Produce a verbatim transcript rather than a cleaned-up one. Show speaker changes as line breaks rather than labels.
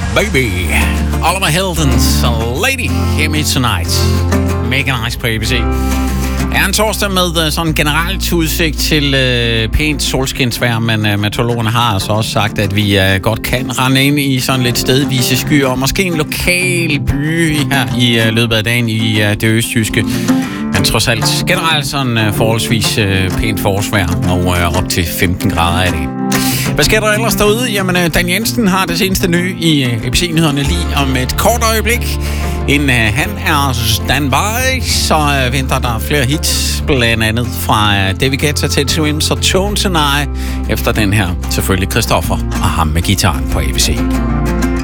Baby. Oliver Heldens Lady, Hear Me Tonight. Mega nice på A B C. Er en torsdag med uh, sådan generelt udsigt til uh, pænt solskinsvejr, men uh, meteorologerne har altså også sagt, at vi uh, godt kan rende ind i sådan lidt stedvise skyer, og måske en lokal by her i uh, løbet af dagen i uh, det østjyske. Men trods alt generelt sådan uh, forholdsvis uh, pænt forårsvejr, og uh, op til femten grader af det. Hvad sker der ellers derude? Jamen, uh, Dan Jensen har det seneste nye i uh, A B C-nyhederne lige om et kort øjeblik. Inden uh, han er standby, så uh, venter der flere hits, blandt andet fra uh, David Guetta, Ted Swims og Tones and I, efter den her selvfølgelig Christoffer og ham med gitaren på A B C.